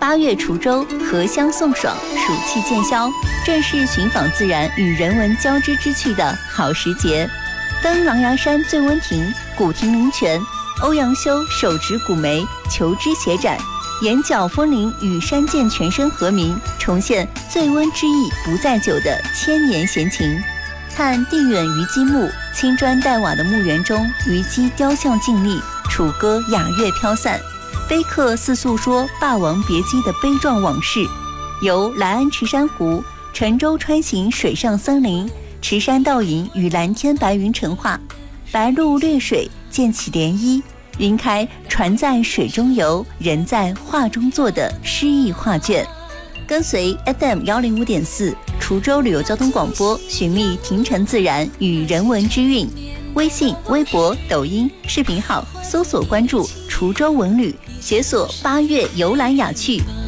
8月滁州荷香送爽，暑气渐消，正是寻访自然与人文交织之趣的好时节。登狼牙山醉温亭，古亭灵泉，欧阳修手执古梅，求知写展，眼角风铃与山涧全身和鸣，重现醉温之意不在酒的千年闲情。看地远虞姬墓，青砖黛瓦的墓园中，虞姬雕像静立，楚歌雅乐飘散，碑刻似诉说霸王别姬的悲壮往事。由来安池珊瑚、沉舟穿行水上森林，池山倒影与蓝天白云成画，白鹭掠水溅起涟漪，云开船在水中游，人在画中坐的诗意画卷。跟随 FM105.4 滁州旅游交通广播，寻觅亭城自然与人文之韵。微信、微博、抖音视频号搜索关注滁州文旅，解锁8月游览雅趣，